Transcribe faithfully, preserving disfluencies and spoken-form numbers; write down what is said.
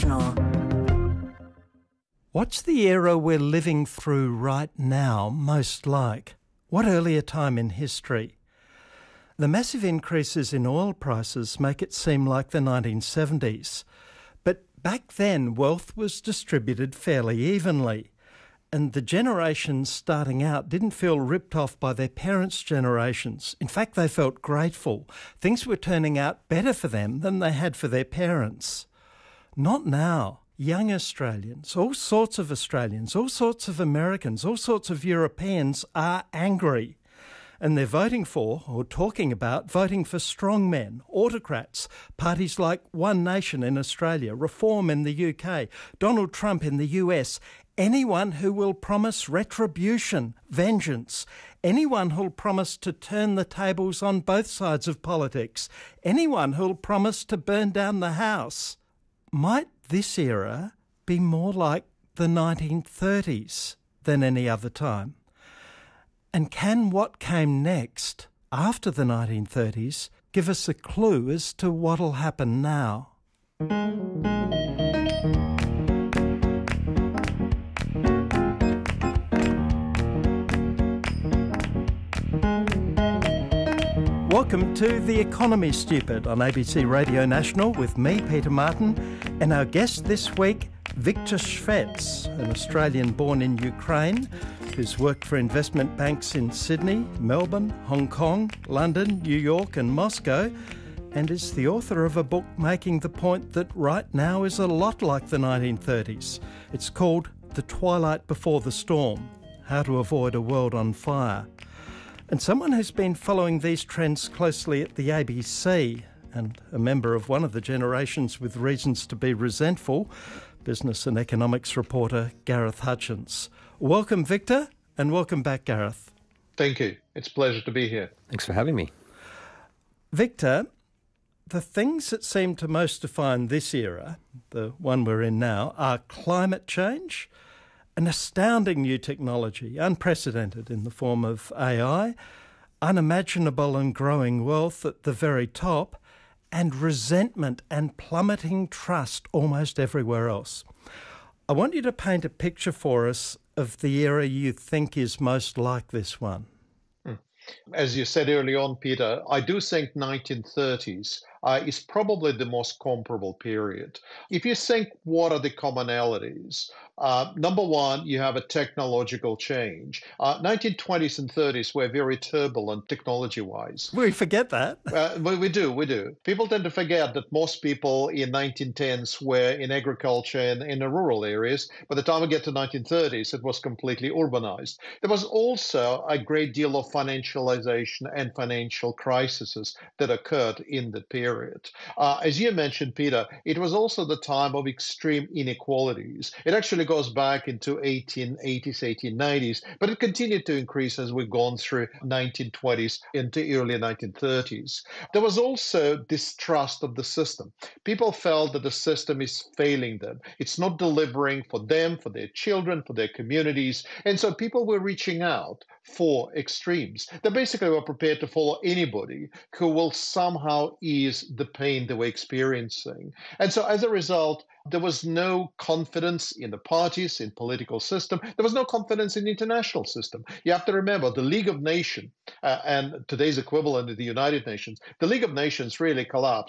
What's the era we're living through right now most like? What earlier time in history? The massive increases in oil prices make it seem like the nineteen seventies. But back then, wealth was distributed fairly evenly, and the generations starting out didn't feel ripped off by their parents' generations. In fact, they felt grateful. Things were turning out better for them than they had for their parents. Not now. Young Australians, all sorts of Australians, all sorts of Americans, all sorts of Europeans are angry. And they're voting for, or talking about, voting for strongmen, autocrats, parties like One Nation in Australia, Reform in the U K, Donald Trump in the U S, anyone who will promise retribution, vengeance, anyone who'll promise to turn the tables on both sides of politics, anyone who'll promise to burn down the house. Might this era be more like the nineteen thirties than any other time? And can what came next, after the nineteen thirties, give us a clue as to what'll happen now? Welcome to The Economy Stupid on A B C Radio National with me, Peter Martin, and our guest this week, Viktor Shvets, an Australian born in Ukraine who's worked for investment banks in Sydney, Melbourne, Hong Kong, London, New York and Moscow, and is the author of a book making the point that right now is a lot like the nineteen thirties. It's called The Twilight Before the Storm, How to Avoid a World on Fire. And someone who's been following these trends closely at the A B C and a member of one of the generations with reasons to be resentful, business and economics reporter Gareth Hutchins. Welcome, Viktor, and welcome back, Gareth. Thank you. It's a pleasure to be here. Thanks for having me. Viktor, the things that seem to most define this era, the one we're in now, are climate change, an astounding new technology, unprecedented in the form of A I, unimaginable and growing wealth at the very top, and resentment and plummeting trust almost everywhere else. I want you to paint a picture for us of the era you think is most like this one. As you said early on, Peter, I do think nineteen thirties uh, is probably the most comparable period. If you think what are the commonalities, uh, number one, you have a technological change. Uh, nineteen twenties and thirties were very turbulent technology-wise. We forget that. Uh, we, we do, we do. People tend to forget that most people in nineteen tens were in agriculture and in the rural areas. By the time we get to nineteen thirties, it was completely urbanized. There was also a great deal of financialization and financial crises that occurred in the period. Uh, as you mentioned, Peter, it was also the time of extreme inequalities. It actually goes back into eighteen eighties, eighteen nineties, but it continued to increase as we've gone through nineteen twenties into early nineteen thirties. There was also distrust of the system. People felt that the system is failing them. It's not delivering for them, for their children, for their communities. And so people were reaching out for extremes. They basically were prepared to follow anybody who will somehow ease the pain they were experiencing. And so as a result, there was no confidence in the parties, in political system. There was no confidence in the international system. You have to remember the League of Nations uh, and today's equivalent of the United Nations, the League of Nations really collapsed